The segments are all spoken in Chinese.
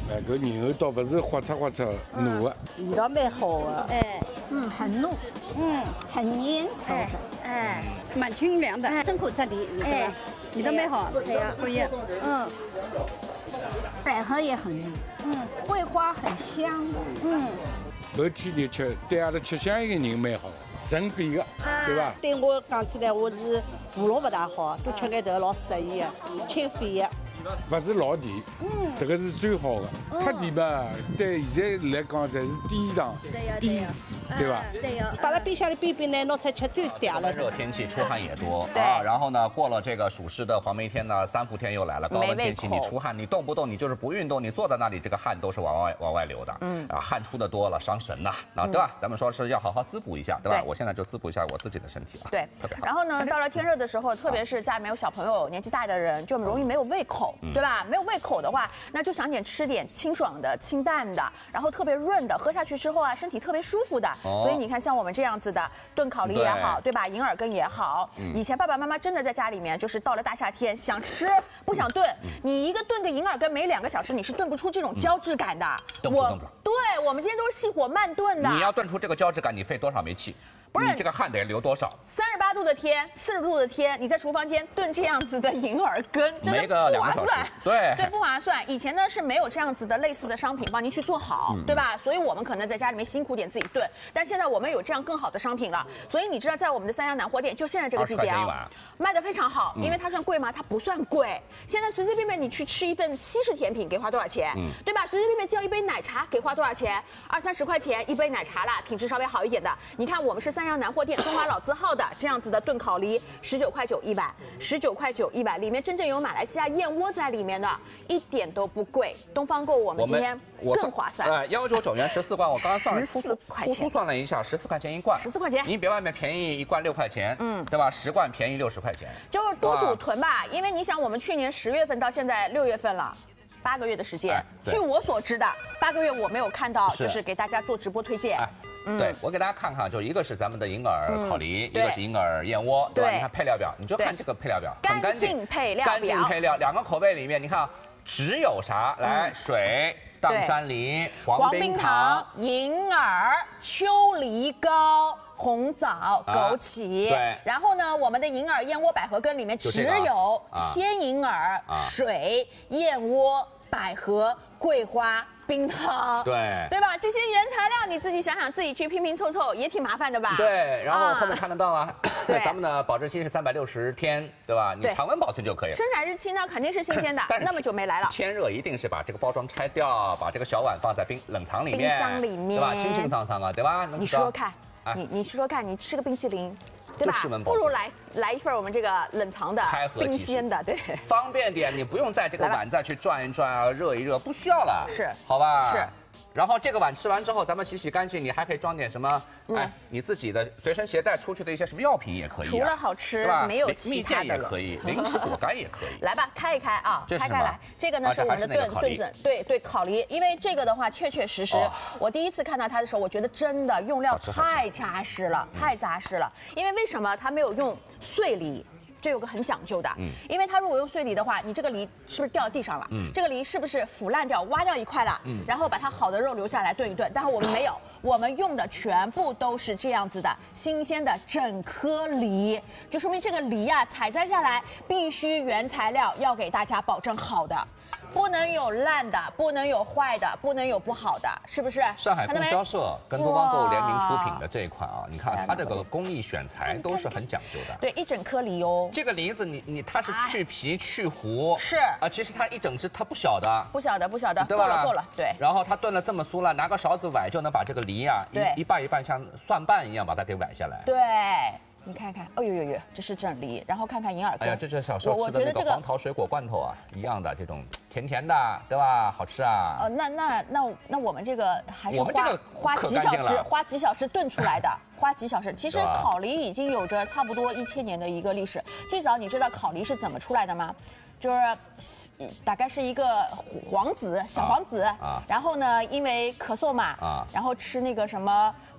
搿牛肉倒勿是滑擦滑擦糯的， 味道蛮好的。 很糯，很粘稠的，蛮清凉的，深口这里，味道蛮好，可以，百合也很浓，桂花很香， 搿天热吃，对阿拉吃香烟的人蛮好，润肺的，对伐？ 对我讲起来，我是腹痨勿大好，多吃眼头老适宜的，清肺的。 勿是老甜，这个是最好的。太甜嘛，对现在来讲侪是低糖、低脂，对吧？ 对呀。 摆辣冰箱里冰冰呢，拿出来吃最嗲了。 热天气出汗也多啊，然后呢，过了这个属实的黄梅天呢，3伏天又来了，高温天气你出汗，你动不动你就是不运动，你坐在那里，这个汗都是往外流的，汗出的多了伤神呐，那对吧？咱们说是要好好滋补一下，对吧？我现在就滋补一下我自己的身体啊， 对， 特别好。 然后呢，到了天热的时候，特别是家里面有小朋友、年纪大的人，就容易没有胃口。对吧？没有胃口的话，那就想吃点清爽的、清淡的，然后特别润的，喝下去之后啊，身体特别舒服的。所以你看，像我们这样子的炖烤梨也好，对吧？银耳羹也好，以前爸爸妈妈真的在家里面，就是到了大夏天想吃不想炖，你一个炖个银耳羹没2个小时，你是炖不出这种胶质感的。 炖不出。 对，我们今天都是细火慢炖的。 你要炖出这个胶质感，你费多少煤气？不是你这个汗得流多少 ？38度的天，40度的天，你在厨房间炖这样子的银耳羹，真的不划算。 对， 不划算。以前呢是没有这样子的类似的商品帮您去做好，对吧？所以我们可能在家里面辛苦点自己炖，但现在我们有这样更好的商品了。所以你知道，在我们的三阳南货店，就现在这个季节啊，卖的非常好。因为它算贵吗？它不算贵。现在随随便便你去吃一份西式甜品，给花多少钱？对吧？随随便便叫一杯奶茶，给花多少钱？20、30块钱一杯奶茶啦，品质稍微好一点的。你看我们是三阳南货店中华老字号的这样子的炖烤梨，19块9一碗，19块9一碗，里面真正有马来西亚燕窝在里面的，一点都不贵。东方购我们今天更划算。 199元14罐，我刚刚算了 14块钱， 粗算了一下，14块钱一罐 ，14块钱， 你比外面便宜1罐6块钱，对吧？10罐便宜60块钱， 就是多组囤吧。因为你想，我们去年10月份到现在6月份了。8个月的时间，据我所知的，8个月我没有看到，就是给大家做直播推荐。 对，我给大家看看，就一个是咱们的银耳烤梨，一个是银耳燕窝，对吧？你看配料表，你就看这个配料表，很干净配料， 干净配料，2个口味里面，你看只有啥？来，水、砀山梨、黄冰糖、 银耳、秋梨膏。红枣、枸杞， 对， 然后呢，我们的银耳燕窝百合羹里面只有鲜银耳、水、燕窝、百合、桂花、冰糖，对吧？这些原材料你自己想想，自己去拼拼凑凑也挺麻烦的吧？ 对，然后后面看得到啊，咱们的保质期是360天，对吧？你常温保存就可以了。 生产日期呢肯定是新鲜的，那么就没来了。 天热一定是把这个包装拆掉，把这个小碗放在冷藏里面， 冰箱里面， 对吧？清清爽爽啊，对吧？ 你说说看。你说说看，你吃个冰淇淋，对吧？不如来一份我们这个冷藏的、冰鲜的，对， 方便点，你不用在这个碗再去转一转啊，热一热，不需要了， 是， 好吧？ 是。 然后这个碗吃完之后，咱们洗干净，你还可以装点什么？你自己的随身携带出去的一些什么药品也可以。 除了好吃，没有其他的了。 也可以，零食果干也可以。 来吧，开一开啊，开来。这个呢是我们的炖整，对烤梨。因为这个的话，确确实实，我第一次看到它的时候，我觉得真的用料太扎实了，太扎实了。因为为什么它没有用碎梨？这有个很讲究的，因为它如果用碎梨的话，你这个梨是不是掉地上了？这个梨是不是腐烂掉、挖掉一块了？然后把它好的肉留下来炖一炖。但是我们没有，我们用的全部都是这样子的新鲜的整颗梨，就说明这个梨啊，采摘下来必须原材料要给大家保证好的。不能有烂的，不能有坏的，不能有不好的，是不是？ 上海供销社跟东方购联名出品的这一款啊，你看它这个工艺选材都是很讲究的。 对，一整颗梨哦。 这个梨子它是去皮去核， 是啊，其实它一整只它不小的， 不小的， 对吧？ 够了，对。 然后它炖了这么酥了，拿个勺子崴就能把这个梨啊一半一半像蒜瓣一样把它给崴下来。 对。你看看，哎呦，这是整梨，然后看看银耳羹。 哎呀，这是小时候吃的那个黄桃水果罐头啊，一样的这种甜甜的，对吧？好吃啊。 那我们这个还是花几小时炖出来的，花几小时。其实烤梨已经有着差不多1000年的一个历史。最早你知道烤梨是怎么出来的吗？就是大概是一个小皇子，然后呢，因为咳嗽嘛，然后吃那个什么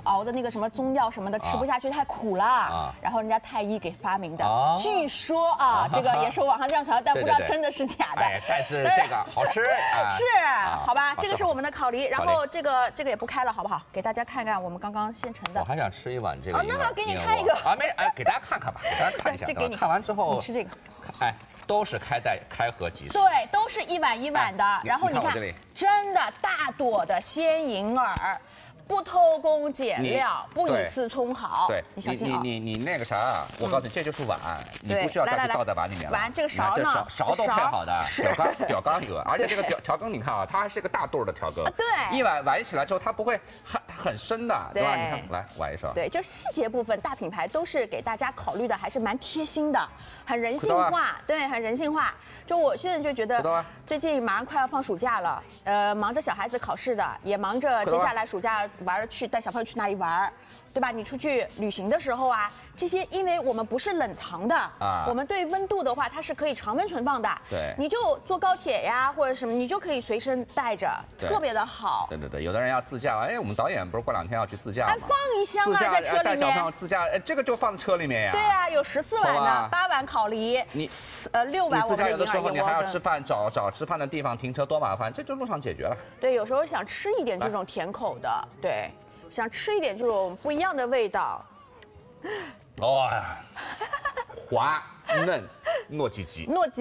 熬的那个什么中药什么的吃不下去，太苦了。然后人家太医给发明的。据说啊，这个也是网上这样传，但不知道真的是假的。 但是这个好吃。 是，好吧，这个是我们的烤梨，然后这个也不开了，好不好？给大家看看我们刚刚现成的。 我还想吃一碗这个。 哦，那好，给你开一个。 给大家看看吧，给大家看一下。 这给你。 看完之后， 你吃这个。 都是开盒即食。 对，都是一碗一碗的。然后你看，真的大朵的鲜银耳。不偷工减料，不以次充好。 对， 你小心啊！ 你那个啥，我告诉你，这就是碗，你不需要再去倒在碗里面了。 碗这个勺呢？ 勺都配好的，吊缸有，而且这个调羹你看啊，它还是个大肚的调羹。 对， 一碗起来之后，它不会很深的，对吧？你看，来崴一勺。 对，就细节部分，大品牌都是给大家考虑的，还是蛮贴心的，很人性化。对，很人性化。就我现在就觉得，最近马上快要放暑假了，忙着小孩子考试的，也忙着接下来暑假玩去带小朋友去哪里玩，对吧？你出去旅行的时候啊，这些因为我们不是冷藏的我们对温度的话，它是可以常温存放的。 对， 你就坐高铁呀或者什么，你就可以随身带着，特别的好。 对，有的人要自驾，我们导演不是过2天要去自驾吗？ 放一箱啊，在车里面。 带小朋友自驾，这个就放在车里面呀。 对啊，有14碗的，8碗烤梨， 你 6碗我们的银耳自驾有的时候你还要吃饭， 找吃饭的地方停车多麻烦，这就路上解决了。 对，有时候想吃一点这种甜口的，对。想吃一点这种不一样的味道， 滑嫩糯叽叽。